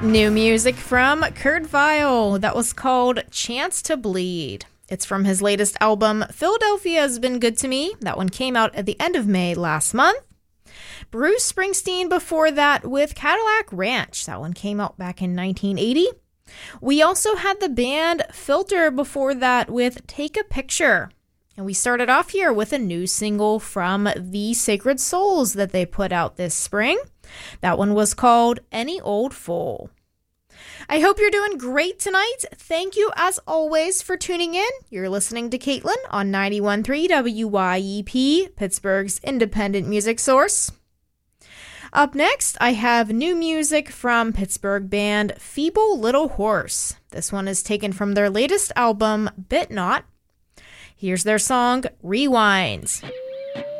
New music from Kurt Vile that was called Chance to Bleed. It's from his latest album, Philadelphia Has Been Good to Me. That one came out at the end of May last month. Bruce Springsteen before that with Cadillac Ranch. That one came out back in 1980. We also had the band Filter before that with Take a Picture. And we started off here with a new single from The Sacred Souls that they put out this spring. That one was called Any Old Fool. I hope you're doing great tonight. Thank you, as always, for tuning in. You're listening to Caitlin on 91.3 WYEP, Pittsburgh's independent music source. Up next, I have new music from Pittsburgh band Feeble Little Horse. This one is taken from their latest album, Bit Not. Here's their song, Rewind.